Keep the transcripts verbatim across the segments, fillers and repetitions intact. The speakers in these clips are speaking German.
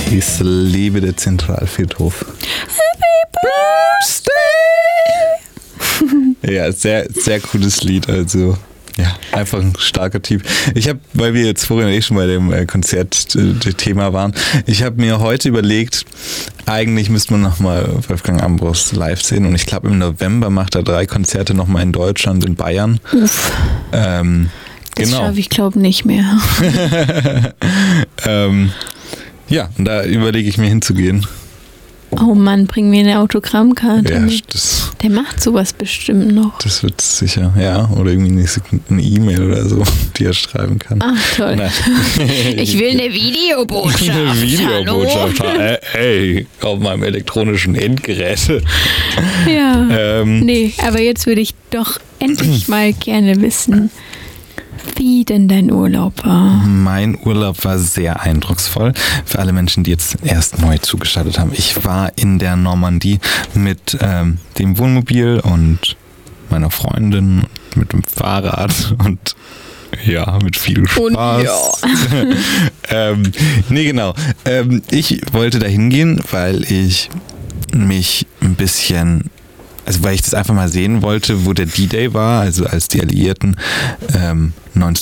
Es lebe der Zentralfriedhof. Happy Birthday! Ja, sehr, sehr cooles Lied, also ja, einfach ein starker Typ. Ich habe, weil wir jetzt vorhin eh schon bei dem äh, Konzert-Thema waren, ich habe mir heute überlegt, eigentlich müsste man nochmal Wolfgang Ambros live sehen und ich glaube im November macht er drei Konzerte nochmal in Deutschland, in Bayern. Uff. Ähm, Das genau. schaffe ich, glaube ich, nicht mehr. ähm, ja, und da überlege ich mir hinzugehen. Oh Mann, bring mir eine Autogrammkarte Ja, mit. das, Der macht sowas bestimmt noch. das wird sicher, ja. Oder irgendwie eine E-Mail oder so, die er schreiben kann. Ach, toll. Nein. Ich will eine Videobotschaft. Eine Videobotschaft. Hallo? Äh, Ey, auf meinem elektronischen Endgerät. Ja. Ähm, Nee, aber jetzt würde ich doch endlich mal gerne wissen, wie denn dein Urlaub war. Mein Urlaub war sehr eindrucksvoll. Für alle Menschen, die jetzt erst neu zugeschaltet haben. Ich war in der Normandie mit ähm, dem Wohnmobil und meiner Freundin, mit dem Fahrrad und ja, mit viel Spaß. Und ja. ähm, nee, genau. Ähm, ich wollte da hingehen, weil ich mich ein bisschen, also weil ich das einfach mal sehen wollte, wo der D-Day war, also als die Alliierten ähm,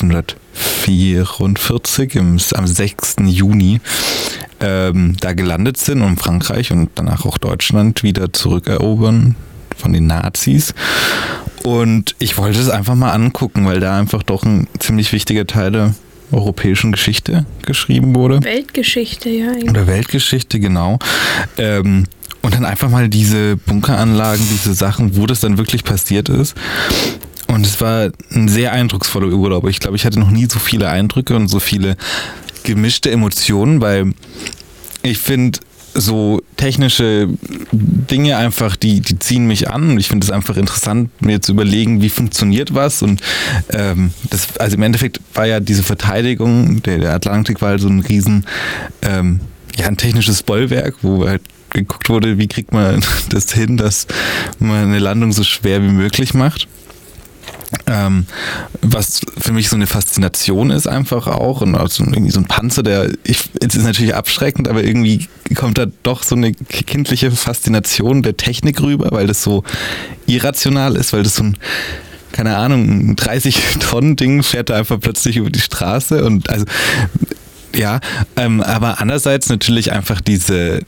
neunzehnhundertvierundvierzig im, am sechsten Juni ähm, da gelandet sind, um Frankreich und danach auch Deutschland wieder zurückerobern von den Nazis. Und ich wollte es einfach mal angucken, weil da einfach doch ein ziemlich wichtiger Teil der europäischen Geschichte geschrieben wurde. Weltgeschichte, ja. Eigentlich. Oder Weltgeschichte, genau. Ähm, und dann einfach mal diese Bunkeranlagen, diese Sachen, wo das dann wirklich passiert ist. Und es war ein sehr eindrucksvoller Urlaub. Ich glaube, ich hatte noch nie so viele Eindrücke und so viele gemischte Emotionen, weil ich finde, so technische Dinge einfach, die, die ziehen mich an und ich finde es einfach interessant, mir zu überlegen, wie funktioniert was und ähm, das, also im Endeffekt war ja diese Verteidigung, der, der Atlantik war halt so ein riesen, ähm, ja, ein technisches Bollwerk, wo halt geguckt wurde, wie kriegt man das hin, dass man eine Landung so schwer wie möglich macht. Ähm, was für mich so eine Faszination ist einfach auch und auch so, irgendwie so ein Panzer, der, ich, es ist natürlich abschreckend, aber irgendwie kommt da doch so eine kindliche Faszination der Technik rüber, weil das so irrational ist, weil das so ein, keine Ahnung, ein dreißig Tonnen Ding fährt da einfach plötzlich über die Straße und also, ja, ähm, aber andererseits natürlich einfach diese,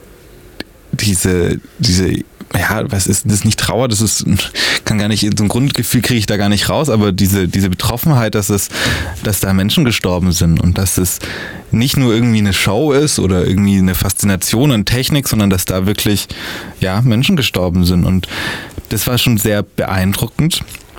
diese, diese ja, was ist das, nicht Trauer, das ist, kann gar nicht, so ein Grundgefühl kriege ich da gar nicht raus, aber diese, diese Betroffenheit, dass es, dass da Menschen gestorben sind und dass es nicht nur irgendwie eine Show ist oder irgendwie eine Faszination an Technik, sondern dass da wirklich, ja, Menschen gestorben sind und das war schon sehr beeindruckend.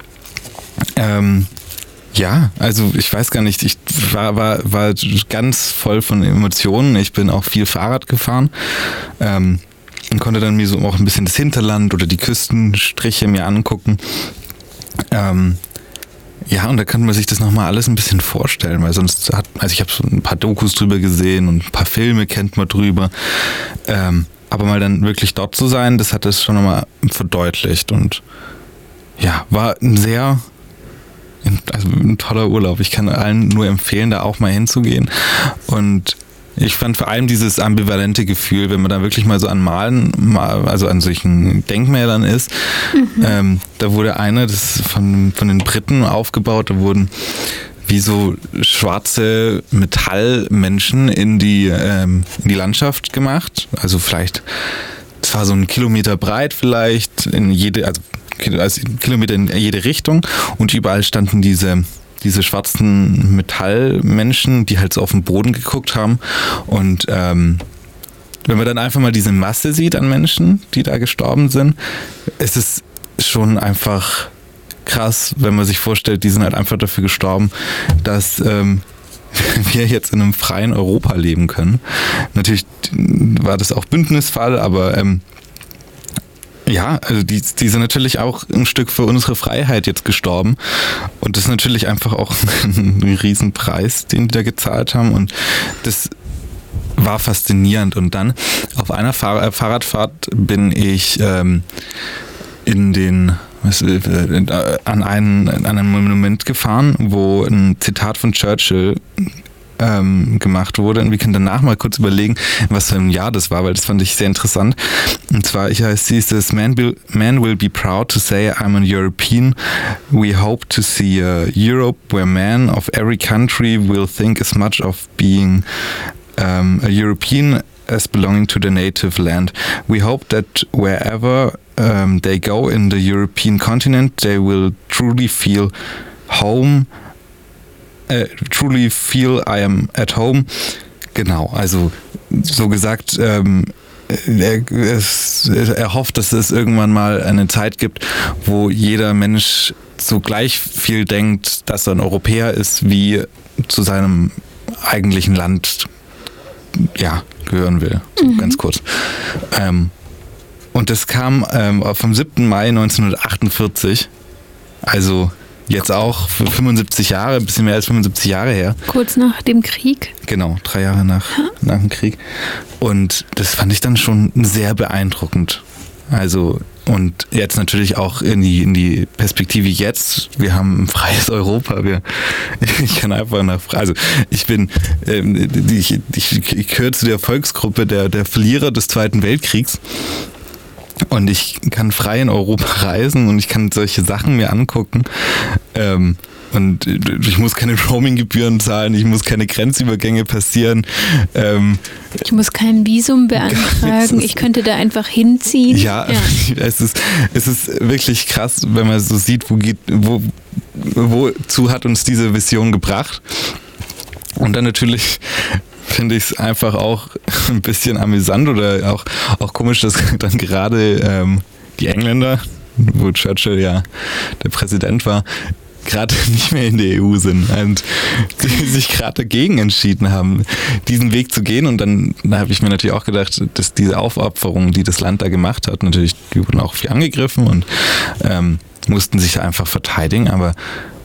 Ähm, Ja, also ich weiß gar nicht, ich war, war, war ganz voll von Emotionen, ich bin auch viel Fahrrad gefahren, ähm, und konnte dann mir so auch ein bisschen das Hinterland oder die Küstenstriche mir angucken. Ähm, ja, und da kann man sich das nochmal alles ein bisschen vorstellen, weil sonst hat, also ich habe so ein paar Dokus drüber gesehen und ein paar Filme kennt man drüber. Ähm, aber mal dann wirklich dort zu sein, das hat das schon nochmal verdeutlicht und ja, war ein sehr, also ein toller Urlaub. Ich kann allen nur empfehlen, da auch mal hinzugehen und ich fand vor allem dieses ambivalente Gefühl, wenn man da wirklich mal so an Malen, also an solchen Denkmälern ist. Mhm. Ähm, da wurde eine, das ist von, von den Briten aufgebaut, da wurden wie so schwarze Metallmenschen in die, ähm, in die Landschaft gemacht. Also vielleicht, es war so ein Kilometer breit vielleicht, in jede, also, also Kilometer in jede Richtung und überall standen diese diese schwarzen Metallmenschen, die halt so auf den Boden geguckt haben. Und ähm, wenn man dann einfach mal diese Masse sieht an Menschen, die da gestorben sind, ist es schon einfach krass, wenn man sich vorstellt, die sind halt einfach dafür gestorben, dass ähm, wir jetzt in einem freien Europa leben können. Natürlich war das auch Bündnisfall, aber ähm, ja, also die, die sind natürlich auch ein Stück für unsere Freiheit jetzt gestorben und das ist natürlich einfach auch ein Riesenpreis, den die da gezahlt haben und das war faszinierend und dann auf einer Fahr- Fahrradfahrt bin ich ähm, in den was, äh, an, einen, an einem Monument gefahren, wo ein Zitat von Churchill ähm, gemacht wurde. Und wir können danach mal kurz überlegen, was für ein Jahr das war, weil das fand ich sehr interessant. Und zwar, ich heißt, sie ist das Man will, Man will be proud to say I'm an European. We hope to see a Europe where men of every country will think as much of being um, a European as belonging to the native land. We hope that wherever um, they go in the European continent, they will truly feel home, uh, truly feel I am at home. Genau, also so gesagt, ähm, er, es, er hofft, dass es irgendwann mal eine Zeit gibt, wo jeder Mensch so gleich viel denkt, dass er ein Europäer ist, wie zu seinem eigentlichen Land ja, gehören will, so mhm. ganz kurz. Ähm, und das kam ähm, vom siebten Mai neunzehnhundertachtundvierzig, also jetzt auch für fünfundsiebzig Jahre, ein bisschen mehr als fünfundsiebzig Jahre her. Kurz nach dem Krieg. Genau, drei Jahre nach, ja. nach dem Krieg. Und das fand ich dann schon sehr beeindruckend. Also, und jetzt natürlich auch in die, in die Perspektive jetzt. Wir haben ein freies Europa. Wir, ich kann einfach nach, also ich bin, ähm, ich, ich, ich gehöre zu der Volksgruppe der, der Verlierer des Zweiten Weltkriegs. Und ich kann frei in Europa reisen und ich kann solche Sachen mir angucken. Ähm, und ich muss keine Roaming-Gebühren zahlen, ich muss keine Grenzübergänge passieren. Ähm, ich muss kein Visum beantragen, ich könnte da einfach hinziehen. Ja, ja. Es ist, es ist wirklich krass, wenn man so sieht, wo geht, wo, wozu hat uns diese Vision gebracht. Und dann natürlich finde ich es einfach auch ein bisschen amüsant oder auch, auch komisch, dass dann gerade ähm, die Engländer, wo Churchill ja der Präsident war, gerade nicht mehr in der E U sind und die sich gerade dagegen entschieden haben, diesen Weg zu gehen. Und dann da habe ich mir natürlich auch gedacht, dass diese Aufopferung, die das Land da gemacht hat, natürlich, die wurden auch viel angegriffen und ähm, mussten sich einfach verteidigen, aber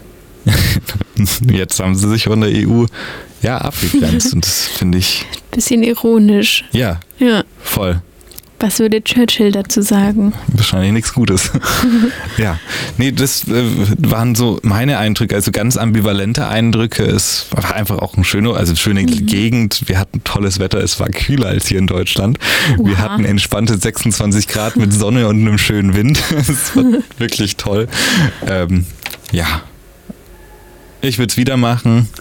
jetzt haben sie sich von der E U ja abgegrenzt und das finde ich... Bisschen ironisch. Ja, ja, voll. Was würde Churchill dazu sagen? Wahrscheinlich nichts Gutes. Ja, nee, das äh, waren so meine Eindrücke, also ganz ambivalente Eindrücke. Es war einfach auch eine schöne, also eine schöne mhm. Gegend. Wir hatten tolles Wetter, es war kühler als hier in Deutschland. Oha. Wir hatten entspannte sechsundzwanzig Grad mit Sonne und einem schönen Wind. Es war wirklich toll. Ähm, ja, ich würde es wieder machen.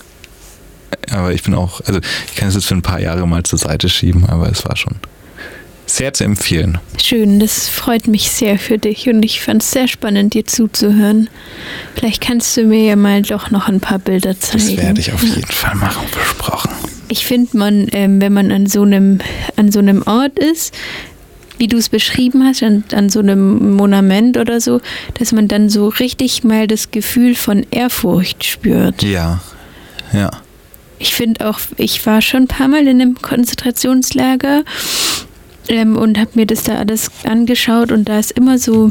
Aber ich bin auch, also ich kann es jetzt für ein paar Jahre mal zur Seite schieben, aber es war schon sehr zu empfehlen. Schön, das freut mich sehr für dich und ich fand es sehr spannend, dir zuzuhören. Vielleicht kannst du mir ja mal doch noch ein paar Bilder zeigen. Das werde ich auf ja. jeden Fall machen, versprochen. Ich finde, man, ähm, wenn man an so einem, an so einem Ort ist, wie du es beschrieben hast, an, an so einem Monument oder so, dass man dann so richtig mal das Gefühl von Ehrfurcht spürt. Ja, ja. Ich finde auch, ich war schon ein paar Mal in einem Konzentrationslager ähm, und habe mir das da alles angeschaut und da ist immer so,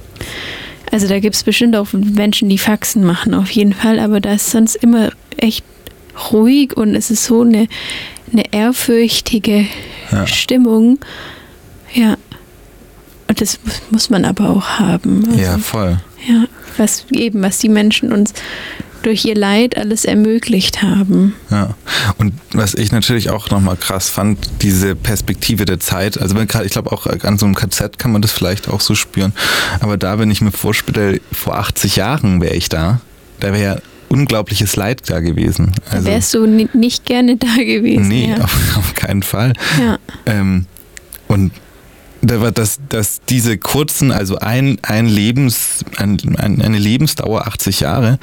also da gibt es bestimmt auch Menschen, die Faxen machen auf jeden Fall, aber da ist sonst immer echt ruhig und es ist so eine, eine ehrfürchtige ja. Stimmung. Ja, und das muss, muss man aber auch haben. Also, ja, voll. Ja, was eben, was die Menschen uns durch ihr Leid alles ermöglicht haben. Ja, und was ich natürlich auch nochmal krass fand, diese Perspektive der Zeit, also wenn gerade, ich glaube auch an so einem K Z kann man das vielleicht auch so spüren, aber da, wenn ich mir vorstelle, vor achtzig Jahren wäre ich da, da wäre ja unglaubliches Leid da gewesen. Also, da wärst du n- nicht gerne da gewesen. Nee, ja. auf, auf keinen Fall. Ja. Ähm, und dass, dass diese kurzen, also ein, ein Lebens, ein, ein, eine Lebensdauer achtzig Jahre,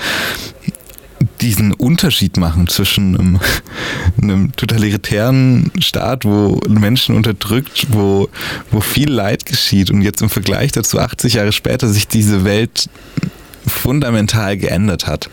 diesen Unterschied machen zwischen einem, einem totalitären Staat, wo Menschen unterdrückt, wo, wo viel Leid geschieht und jetzt im Vergleich dazu achtzig Jahre später sich diese Welt fundamental geändert hat.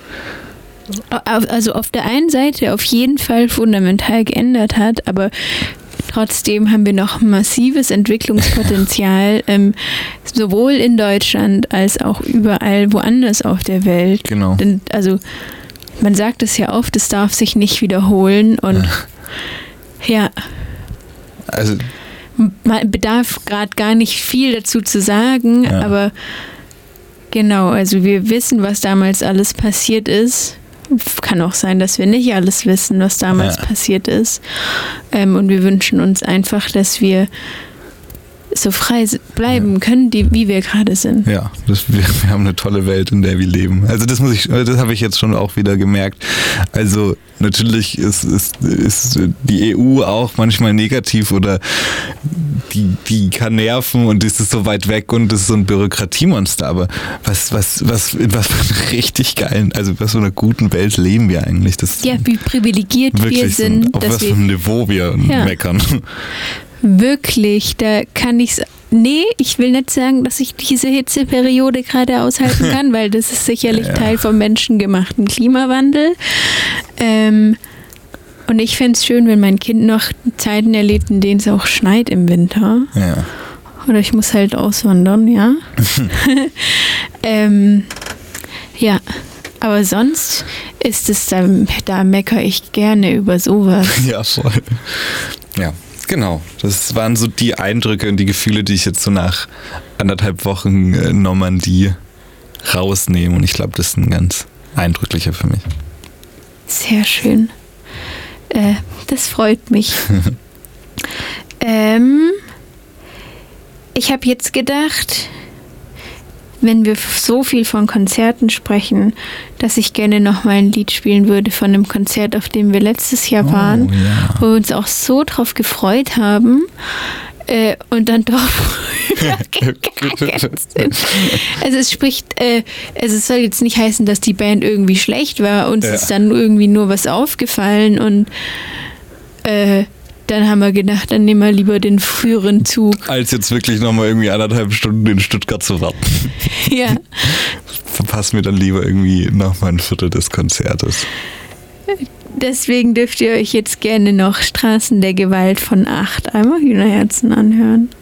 Also auf der einen Seite auf jeden Fall fundamental geändert hat, aber trotzdem haben wir noch massives Entwicklungspotenzial, ähm, sowohl in Deutschland als auch überall woanders auf der Welt. Genau. Denn, also man sagt es ja oft, es darf sich nicht wiederholen und ja, also man bedarf gerade gar nicht viel dazu zu sagen, ja. aber genau, also wir wissen, was damals alles passiert ist kann auch sein, dass wir nicht alles wissen, was damals ja. passiert ist. Ähm, und wir wünschen uns einfach, dass wir so frei bleiben ja. können, die, wie wir gerade sind. Ja, das, wir, wir haben eine tolle Welt, in der wir leben. Also das muss ich, das habe ich jetzt schon auch wieder gemerkt. Also natürlich ist, ist, ist die E U auch manchmal negativ oder die, die kann nerven und das ist so weit weg und das ist so ein Bürokratiemonster. Aber was, was, was, in was für einer richtig geilen, also was für einer guten Welt leben wir eigentlich? Das ja, wie privilegiert wir sind. So, auf was für einem Niveau wir ja. meckern. Wirklich, da kann ich's. Nee, ich will nicht sagen, dass ich diese Hitzeperiode gerade aushalten kann, weil das ist sicherlich ja, ja. Teil vom menschengemachten Klimawandel. Ähm, und ich fände es schön, wenn mein Kind noch Zeiten erlebt, in denen es auch schneit im Winter. Ja. Oder ich muss halt auswandern, ja. ähm, ja. Aber sonst ist es, da, da meckere ich gerne über sowas. Ja, voll. Ja. Genau, das waren so die Eindrücke und die Gefühle, die ich jetzt so nach anderthalb Wochen äh, Normandie rausnehme. Und ich glaube, das ist ein ganz eindrücklicher für mich. Sehr schön. Äh, das freut mich. ähm, ich habe jetzt gedacht, wenn wir so viel von Konzerten sprechen, dass ich gerne noch mal ein Lied spielen würde von einem Konzert, auf dem wir letztes Jahr waren, oh, ja. wo wir uns auch so drauf gefreut haben äh, und dann doch sind. Also es spricht, äh, also es soll jetzt nicht heißen, dass die Band irgendwie schlecht war, uns ja. ist dann irgendwie nur was aufgefallen und äh, dann haben wir gedacht, dann nehmen wir lieber den früheren Zug. Als jetzt wirklich nochmal irgendwie anderthalb Stunden in Stuttgart zu warten. Ja. Verpassen wir dann lieber irgendwie nochmal ein Viertel des Konzertes. Deswegen dürft ihr euch jetzt gerne noch Straßen der Gewalt von acht einmal Hühnerherzen anhören.